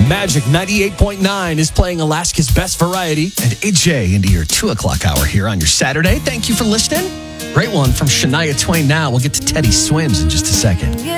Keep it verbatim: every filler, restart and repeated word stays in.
Magic ninety-eight point nine is playing Alaska's Best Variety. And A J into your two o'clock hour here on your Saturday. Thank you for listening. Great one from Shania Twain now. We'll get to Teddy Swims in just a second.